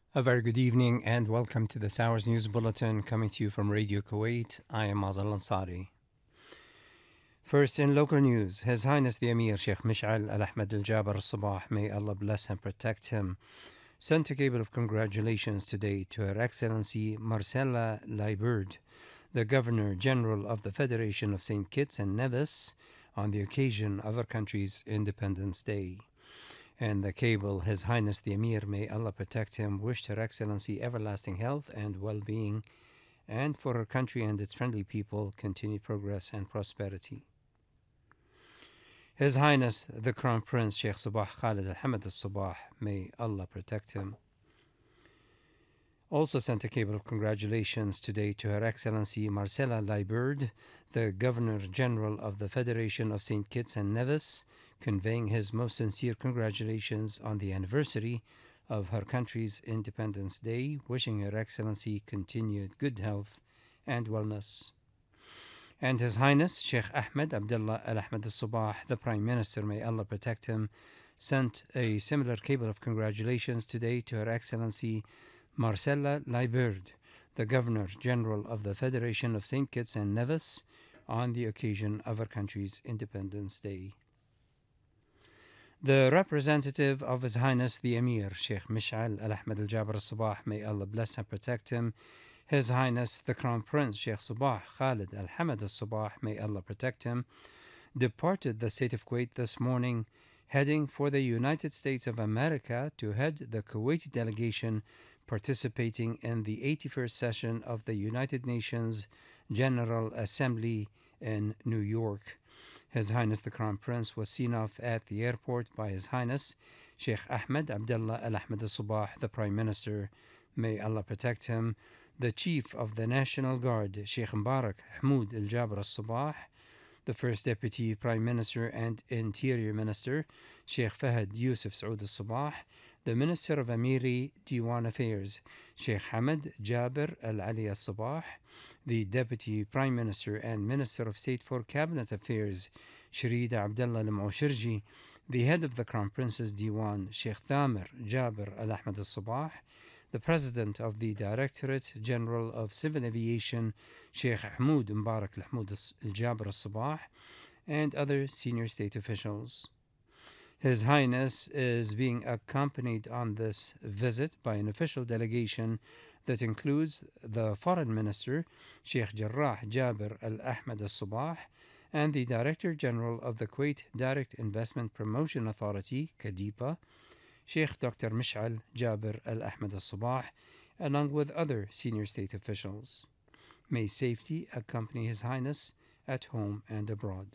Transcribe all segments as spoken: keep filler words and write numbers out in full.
A very good evening and welcome to this hour's news bulletin coming to you from Radio Kuwait. I am Mazal Ansari. First, in local news, His Highness the Emir Sheikh Mish'al Al Ahmed Al Jaber Al Sabah, may Allah bless and protect him, sent a cable of congratulations today to Her Excellency Marcella Liebert, the Governor General of the Federation of Saint Kitts and Nevis, on the occasion of our country's Independence Day. And the cable, His Highness the Emir, may Allah protect him, wished Her Excellency everlasting health and well being, and for her country and its friendly people, continued progress and prosperity. His Highness the Crown Prince Sheikh Sabah Khalid Al Hamad Al Sabah, may Allah protect him, also sent a cable of congratulations today to Her Excellency Marcella Liebert, the Governor General of the Federation of Saint Kitts and Nevis, conveying his most sincere congratulations on the anniversary of her country's Independence Day, wishing Her Excellency continued good health and wellness. And His Highness Sheikh Ahmed Abdullah Al Ahmed Al Sabah, the Prime Minister, may Allah protect him, sent a similar cable of congratulations today to Her Excellency Marcella Liebert, the Governor General of the Federation of Saint Kitts and Nevis, on the occasion of our country's Independence Day. The representative of His Highness the Emir, Sheikh Mish'al Al Ahmed Al Jaber Al Sabah, may Allah bless and protect him, His Highness the Crown Prince Sheikh Sabah Khalid Al Hamad Al Sabah, may Allah protect him, departed the state of Kuwait this morning, heading for the United States of America to head the Kuwaiti delegation participating in the eighty-first session of the United Nations General Assembly in New York. His Highness the Crown Prince was seen off at the airport by His Highness Sheikh Ahmed Abdullah Al Ahmed Al Sabah, the Prime Minister, may Allah protect him, the Chief of the National Guard Sheikh Mubarak Hamoud Al Jaber Al Sabah, the First Deputy Prime Minister and Interior Minister Sheikh Fahad Yusuf Saud Al Sabah, the Minister of Amiri Diwan Affairs Sheikh Hamad Jaber Al Ali Al Sabah, the Deputy Prime Minister and Minister of State for Cabinet Affairs Sharida Abdullah Al Maushirji, the head of the Crown Prince's Diwan Sheikh Thamer Jaber Al Ahmed Al Sabah, the President of the Directorate General of Civil Aviation Sheikh Hamoud Mubarak Al Hamoud Al Jaber Al Sabah, and other senior state officials. His Highness is being accompanied on this visit by an official delegation that includes the Foreign Minister Sheikh Jarrah Jaber Al Ahmed Al Sabah and the Director General of the Kuwait Direct Investment Promotion Authority, KADIPA, Sheikh Doctor Mish'al Jaber Al Ahmed Al Sabah, along with other senior state officials. May safety accompany His Highness at home and abroad.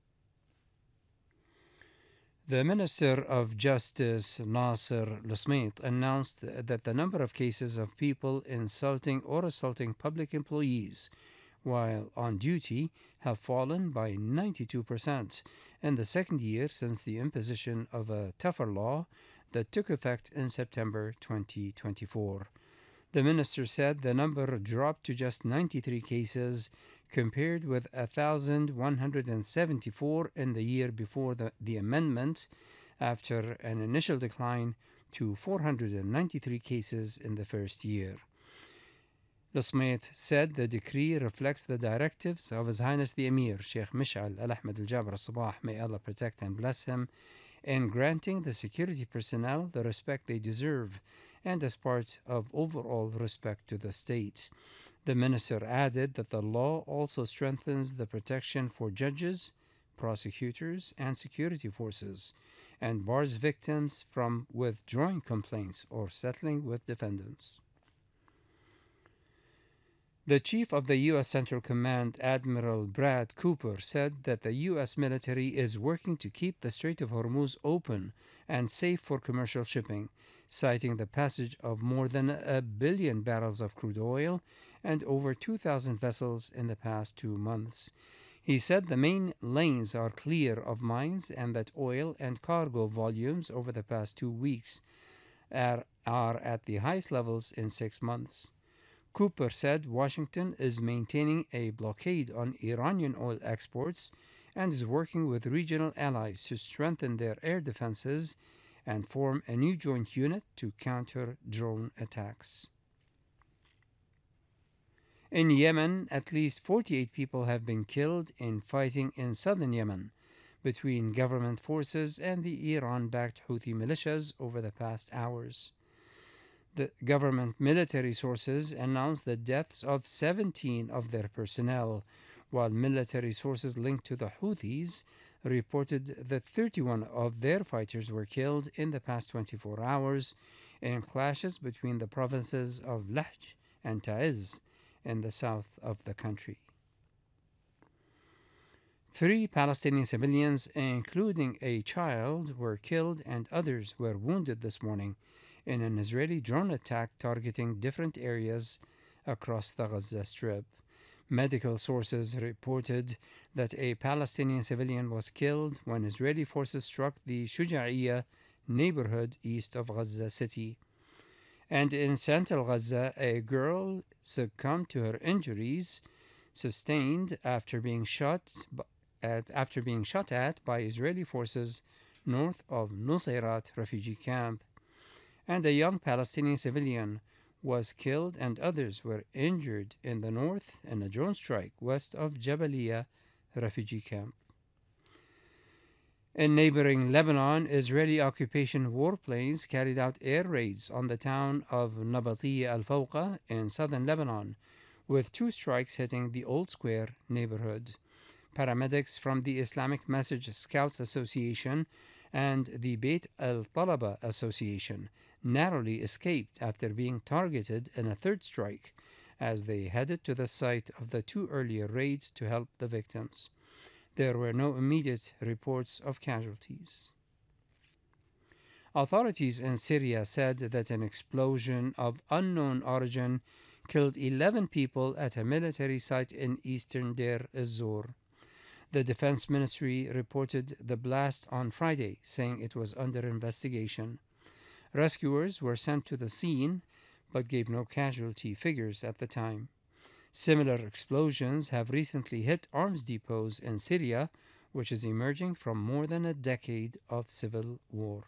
The Minister of Justice, Nasser Lusmait, announced that the number of cases of people insulting or assaulting public employees while on duty have fallen by ninety-two percent in the second year since the imposition of a tougher law that took effect in September twenty twenty-four. The minister said the number dropped to just ninety-three cases compared with one thousand one hundred seventy-four in the year before the, the amendment, after an initial decline to four hundred ninety-three cases in the first year. Lusmait said the decree reflects the directives of His Highness the Emir, Sheikh Mish'al Al Ahmed Al Jaber Al Sabah, may Allah protect and bless him, in granting the security personnel the respect they deserve and as part of overall respect to the state. The minister added that the law also strengthens the protection for judges, prosecutors, and security forces, and bars victims from withdrawing complaints or settling with defendants. The chief of the U S Central Command, Admiral Brad Cooper, said that the U S military is working to keep the Strait of Hormuz open and safe for commercial shipping, citing the passage of more than a billion barrels of crude oil and over two thousand vessels in the past two months. He said the main lanes are clear of mines and that oil and cargo volumes over the past two weeks are, are at the highest levels in six months. Cooper said Washington is maintaining a blockade on Iranian oil exports and is working with regional allies to strengthen their air defenses and form a new joint unit to counter drone attacks. In Yemen, at least forty-eight people have been killed in fighting in southern Yemen between government forces and the Iran-backed Houthi militias over the past hours. The government military sources announced the deaths of seventeen of their personnel, while military sources linked to the Houthis reported that thirty-one of their fighters were killed in the past twenty-four hours in clashes between the provinces of Lahj and Ta'izz in the south of the country. Three Palestinian civilians, including a child, were killed and others were wounded this morning in an Israeli drone attack targeting different areas across the Gaza Strip. Medical sources reported that a Palestinian civilian was killed when Israeli forces struck the Shuja'iyya neighborhood east of Gaza City. And in central Gaza, a girl succumbed to her injuries sustained after being shot at, after being shot at by Israeli forces north of Nusayrat refugee camp. And a young Palestinian civilian was killed and others were injured in the north in a drone strike west of Jabaliyah refugee camp. In neighboring Lebanon, Israeli occupation warplanes carried out air raids on the town of Nabatiya al-Fawqa in southern Lebanon, with two strikes hitting the Old Square neighborhood. Paramedics from the Islamic Message Scouts Association and the Beit al-Talaba Association narrowly escaped after being targeted in a third strike as they headed to the site of the two earlier raids to help the victims. There were no immediate reports of casualties. Authorities in Syria said that an explosion of unknown origin killed eleven people at a military site in eastern Deir ez-Zor. The Defense Ministry reported the blast on Friday, saying it was under investigation. Rescuers were sent to the scene, but gave no casualty figures at the time. Similar explosions have recently hit arms depots in Syria, which is emerging from more than a decade of civil war.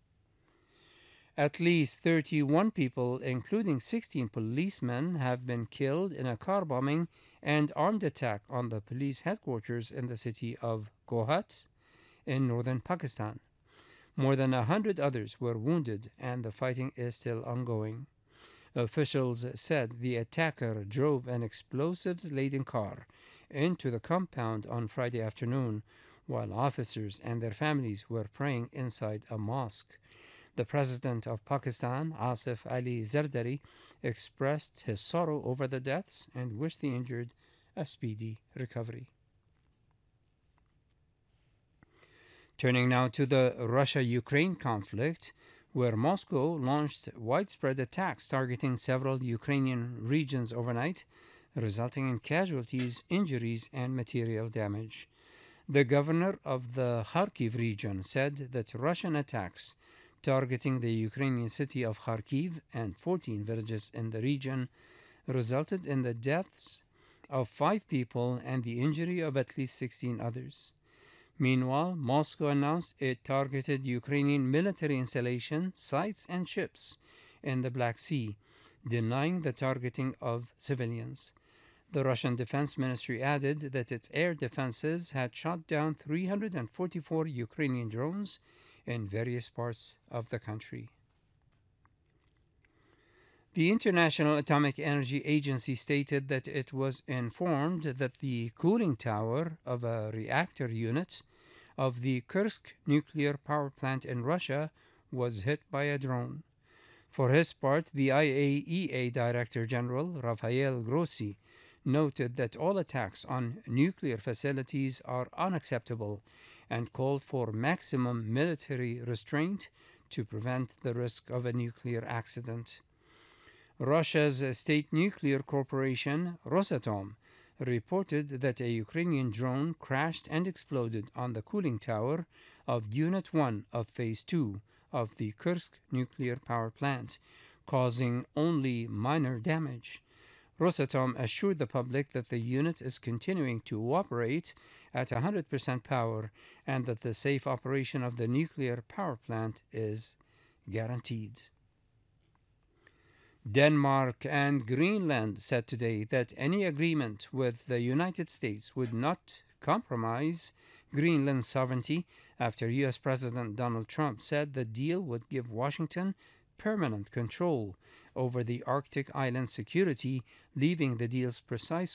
At least thirty-one people, including sixteen policemen, have been killed in a car bombing and armed attack on the police headquarters in the city of Kohat in northern Pakistan. More than a hundred others were wounded, and the fighting is still ongoing. Officials said the attacker drove an explosives-laden car into the compound on Friday afternoon, while officers and their families were praying inside a mosque. The President of Pakistan, Asif Ali Zardari, expressed his sorrow over the deaths and wished the injured a speedy recovery. Turning now to the Russia-Ukraine conflict, where Moscow launched widespread attacks targeting several Ukrainian regions overnight, resulting in casualties, injuries, and material damage. The governor of the Kharkiv region said that Russian attacks targeting the Ukrainian city of Kharkiv and fourteen villages in the region resulted in the deaths of five people and the injury of at least sixteen others. Meanwhile, Moscow announced it targeted Ukrainian military installations, sites, and ships in the Black Sea, denying the targeting of civilians. The Russian Defense Ministry added that its air defenses had shot down three hundred forty-four Ukrainian drones in various parts of the country. The International Atomic Energy Agency stated that it was informed that the cooling tower of a reactor unit of the Kursk nuclear power plant in Russia was hit by a drone. For his part, the I A E A Director General, Rafael Grossi, noted that all attacks on nuclear facilities are unacceptable and called for maximum military restraint to prevent the risk of a nuclear accident. Russia's state nuclear corporation, Rosatom, reported that a Ukrainian drone crashed and exploded on the cooling tower of Unit one of Phase two of the Kursk nuclear power plant, causing only minor damage. Rosatom assured the public that the unit is continuing to operate at one hundred percent power and that the safe operation of the nuclear power plant is guaranteed. Denmark and Greenland said today that any agreement with the United States would not compromise Greenland's sovereignty after U S President Donald Trump said the deal would give Washington permanent control over the Arctic island security, leaving the deal's precise